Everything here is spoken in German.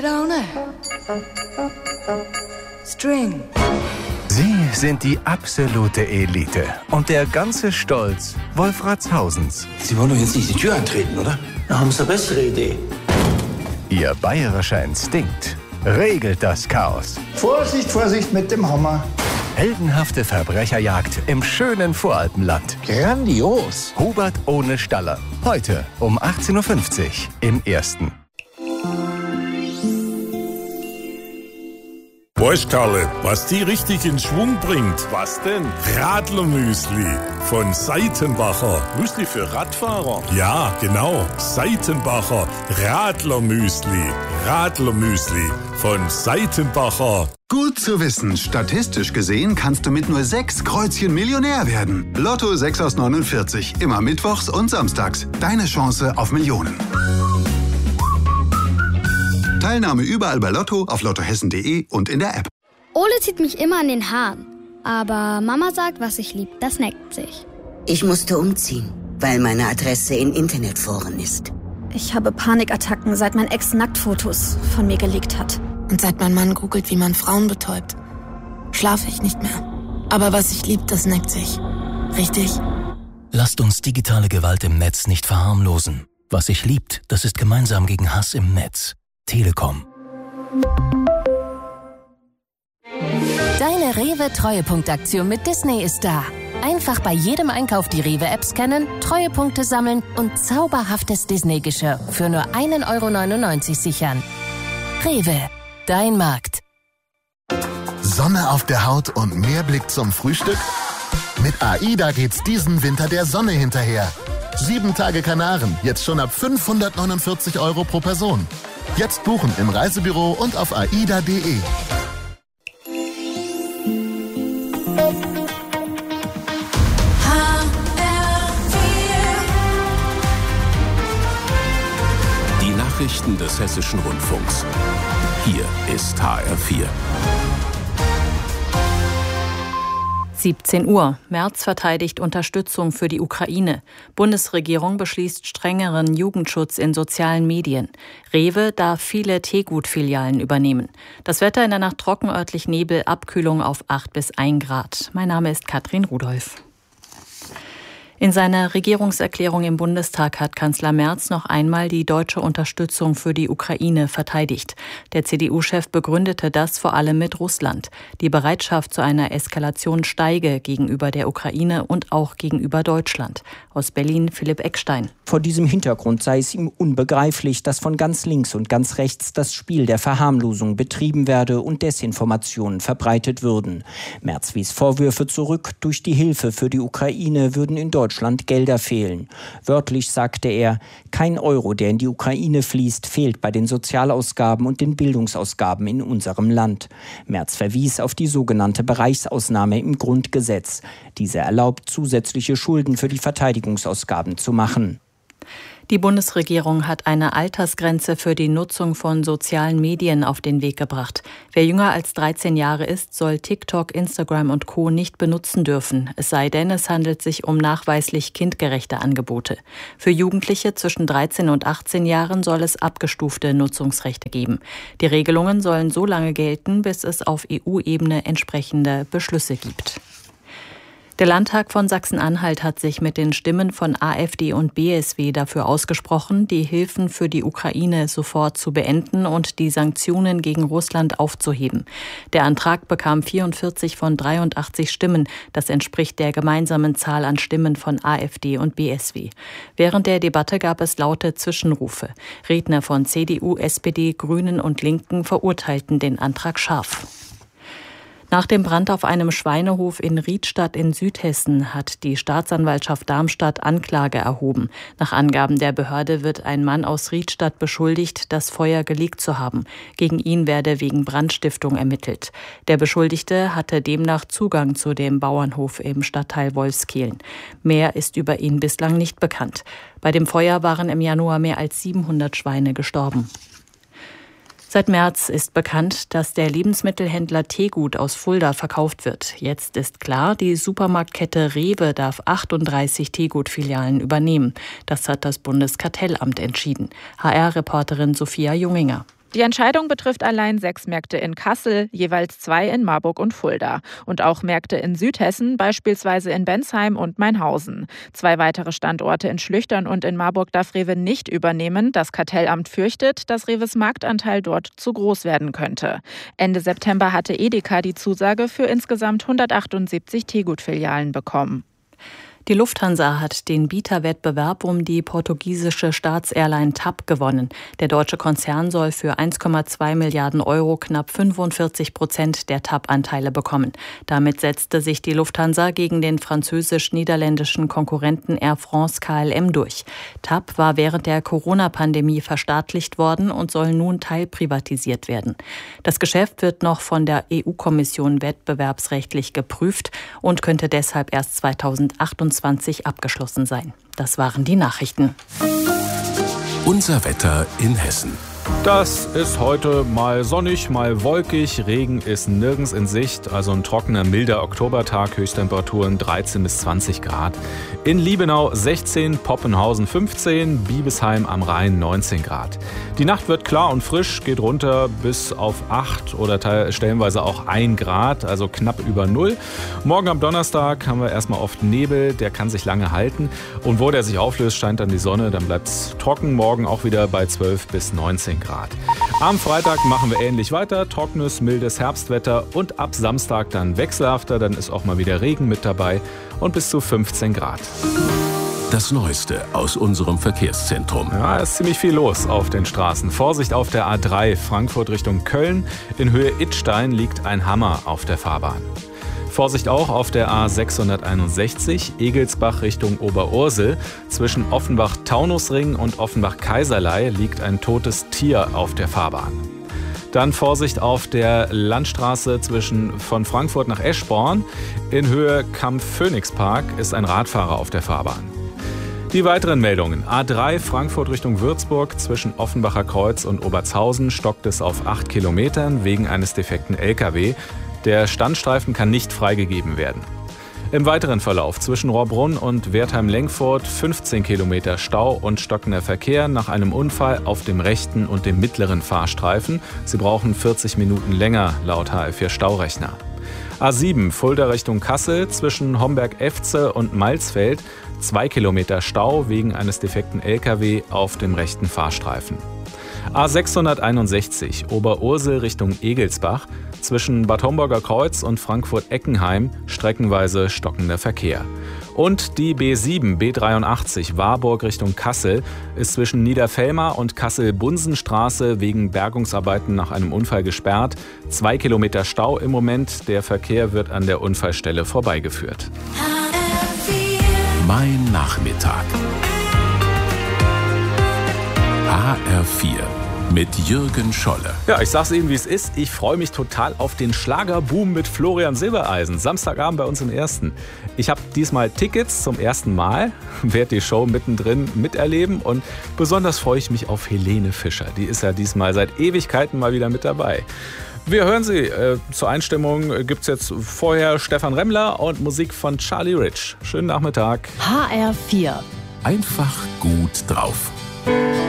String. Sie sind die absolute Elite und der ganze Stolz Wolfratshauens. Sie wollen doch jetzt nicht die Tür eintreten, oder? Da haben Sie eine bessere Idee. Ihr bayerischer Instinkt regelt das Chaos. Vorsicht, Vorsicht mit dem Hammer. Heldenhafte Verbrecherjagd im schönen Voralpenland. Grandios. Hubert ohne Staller. Heute um 18.50 Uhr im Ersten. Weißt Karle, was die richtig in Schwung bringt? Was denn? Radlermüsli von Seitenbacher. Müsli für Radfahrer? Ja, genau. Seitenbacher Radlermüsli. Radlermüsli von Seitenbacher. Gut zu wissen, statistisch gesehen kannst du mit nur 6 Kreuzchen Millionär werden. Lotto 6 aus 49, immer mittwochs und samstags. Deine Chance auf Millionen. Teilnahme überall bei Lotto, auf lottohessen.de und in der App. Ole zieht mich immer an den Haaren. Aber Mama sagt, was ich lieb, das neckt sich. Ich musste umziehen, weil meine Adresse in Internetforen ist. Ich habe Panikattacken, seit mein Ex Nacktfotos von mir gelegt hat. Und seit mein Mann googelt, wie man Frauen betäubt, schlafe ich nicht mehr. Aber was ich lieb, das neckt sich. Richtig? Lasst uns digitale Gewalt im Netz nicht verharmlosen. Was sich liebt, das ist gemeinsam gegen Hass im Netz. Telekom. Deine Rewe-Treuepunktaktion mit Disney ist da. Einfach bei jedem Einkauf die Rewe-App scannen, Treuepunkte sammeln und zauberhaftes Disney-Geschirr für nur 1,99 € sichern. Rewe, dein Markt. Sonne auf der Haut und mehr Blick zum Frühstück? Mit AIDA geht's diesen Winter der Sonne hinterher. 7 Tage Kanaren, jetzt schon ab 549 € pro Person. Jetzt buchen im Reisebüro und auf aida.de. Die Nachrichten des Hessischen Rundfunks. Hier ist HR4. 17 Uhr. Merz verteidigt Unterstützung für die Ukraine. Bundesregierung beschließt strengeren Jugendschutz in sozialen Medien. Rewe darf viele Teegut-Filialen übernehmen. Das Wetter in der Nacht trocken, örtlich Nebel, Abkühlung auf 8 bis 1 Grad. Mein Name ist Katrin Rudolph. In seiner Regierungserklärung im Bundestag hat Kanzler Merz noch einmal die deutsche Unterstützung für die Ukraine verteidigt. Der CDU-Chef begründete das vor allem mit Russland. Die Bereitschaft zu einer Eskalation steige gegenüber der Ukraine und auch gegenüber Deutschland. Aus Berlin Philipp Eckstein. Vor diesem Hintergrund sei es ihm unbegreiflich, dass von ganz links und ganz rechts das Spiel der Verharmlosung betrieben werde und Desinformationen verbreitet würden. Merz wies Vorwürfe zurück, durch die Hilfe für die Ukraine würden in Deutschland Gelder fehlen. Wörtlich sagte er, kein Euro, der in die Ukraine fließt, fehlt bei den Sozialausgaben und den Bildungsausgaben in unserem Land. Merz verwies auf die sogenannte Bereichsausnahme im Grundgesetz. Diese erlaubt, zusätzliche Schulden für die Verteidigungsausgaben zu machen. Die Bundesregierung hat eine Altersgrenze für die Nutzung von sozialen Medien auf den Weg gebracht. Wer jünger als 13 Jahre ist, soll TikTok, Instagram und Co. nicht benutzen dürfen. Es sei denn, es handelt sich um nachweislich kindgerechte Angebote. Für Jugendliche zwischen 13 und 18 Jahren soll es abgestufte Nutzungsrechte geben. Die Regelungen sollen so lange gelten, bis es auf EU-Ebene entsprechende Beschlüsse gibt. Der Landtag von Sachsen-Anhalt hat sich mit den Stimmen von AfD und BSW dafür ausgesprochen, die Hilfen für die Ukraine sofort zu beenden und die Sanktionen gegen Russland aufzuheben. Der Antrag bekam 44 von 83 Stimmen. Das entspricht der gemeinsamen Zahl an Stimmen von AfD und BSW. Während der Debatte gab es laute Zwischenrufe. Redner von CDU, SPD, Grünen und Linken verurteilten den Antrag scharf. Nach dem Brand auf einem Schweinehof in Riedstadt in Südhessen hat die Staatsanwaltschaft Darmstadt Anklage erhoben. Nach Angaben der Behörde wird ein Mann aus Riedstadt beschuldigt, das Feuer gelegt zu haben. Gegen ihn werde wegen Brandstiftung ermittelt. Der Beschuldigte hatte demnach Zugang zu dem Bauernhof im Stadtteil Wolfskehlen. Mehr ist über ihn bislang nicht bekannt. Bei dem Feuer waren im Januar mehr als 700 Schweine gestorben. Seit März ist bekannt, dass der Lebensmittelhändler Teegut aus Fulda verkauft wird. Jetzt ist klar, die Supermarktkette Rewe darf 38 Teegut-Filialen übernehmen. Das hat das Bundeskartellamt entschieden. HR-Reporterin Sophia Junginger. Die Entscheidung betrifft allein 6 Märkte in Kassel, jeweils 2 in Marburg und Fulda. Und auch Märkte in Südhessen, beispielsweise in Bensheim und Mainhausen. 2 weitere Standorte in Schlüchtern und in Marburg darf Rewe nicht übernehmen. Das Kartellamt fürchtet, dass Rewes Marktanteil dort zu groß werden könnte. Ende September hatte Edeka die Zusage für insgesamt 178 Tegut-Filialen bekommen. Die Lufthansa hat den Bieterwettbewerb um die portugiesische Staatsairline TAP gewonnen. Der deutsche Konzern soll für 1,2 Milliarden Euro knapp 45% der TAP-Anteile bekommen. Damit setzte sich die Lufthansa gegen den französisch-niederländischen Konkurrenten Air France KLM durch. TAP war während der Corona-Pandemie verstaatlicht worden und soll nun teilprivatisiert werden. Das Geschäft wird noch von der EU-Kommission wettbewerbsrechtlich geprüft und könnte deshalb erst 2028 abgeschlossen sein. Das waren die Nachrichten. Unser Wetter in Hessen. Das ist heute mal sonnig, mal wolkig. Regen ist nirgends in Sicht. Also ein trockener, milder Oktobertag. Höchsttemperaturen 13 bis 20 Grad. In Liebenau 16, Poppenhausen 15, Biebesheim am Rhein 19 Grad. Die Nacht wird klar und frisch, geht runter bis auf 8 oder stellenweise auch 1 Grad, also knapp über 0. Morgen am Donnerstag haben wir erstmal oft Nebel, der kann sich lange halten. Und wo der sich auflöst, scheint dann die Sonne, dann bleibt es trocken. Morgen auch wieder bei 12 bis 19 Grad. Am Freitag machen wir ähnlich weiter. Trockenes, mildes Herbstwetter und ab Samstag dann wechselhafter. Dann ist auch mal wieder Regen mit dabei und bis zu 15 Grad. Das Neueste aus unserem Verkehrszentrum. Ja, ist ziemlich viel los auf den Straßen. Vorsicht auf der A3 Frankfurt Richtung Köln. In Höhe Idstein liegt ein Hammer auf der Fahrbahn. Vorsicht auch auf der A661 Egelsbach Richtung Oberursel. Zwischen Offenbach-Taunusring und Offenbach-Kaiserlei liegt ein totes Tier auf der Fahrbahn. Dann Vorsicht auf der Landstraße von Frankfurt nach Eschborn. In Höhe Kampf-Phoenix-Park ist ein Radfahrer auf der Fahrbahn. Die weiteren Meldungen. A3 Frankfurt Richtung Würzburg zwischen Offenbacher Kreuz und Obertshausen stockt es auf 8 Kilometern wegen eines defekten LKW. Der Standstreifen kann nicht freigegeben werden. Im weiteren Verlauf zwischen Rohrbrunn und Wertheim-Lenkfurt 15 Kilometer Stau und stockender Verkehr nach einem Unfall auf dem rechten und dem mittleren Fahrstreifen. Sie brauchen 40 Minuten länger laut HL4 Staurechner. A7 Fulda Richtung Kassel zwischen Homberg-Efze und Malzfeld 2 Kilometer Stau wegen eines defekten LKW auf dem rechten Fahrstreifen. A661 Oberursel Richtung Egelsbach zwischen Bad Homburger Kreuz und Frankfurt-Eckenheim streckenweise stockender Verkehr. Und die B7 B83 Warburg Richtung Kassel ist zwischen Niederfelmar und Kassel-Bunsenstraße wegen Bergungsarbeiten nach einem Unfall gesperrt. 2 Kilometer Stau im Moment. Der Verkehr wird an der Unfallstelle vorbeigeführt. Mein Nachmittag. HR4 mit Jürgen Scholle. Ja, ich sag's Ihnen, wie es ist. Ich freue mich total auf den Schlagerboom mit Florian Silbereisen. Samstagabend bei uns im Ersten. Ich habe diesmal Tickets zum ersten Mal, werde die Show mittendrin miterleben und besonders freue ich mich auf Helene Fischer. Die ist ja diesmal seit Ewigkeiten mal wieder mit dabei. Wir hören sie. Zur Einstimmung gibt's jetzt vorher Stefan Remmler und Musik von Charlie Rich. Schönen Nachmittag. HR4. Einfach gut drauf.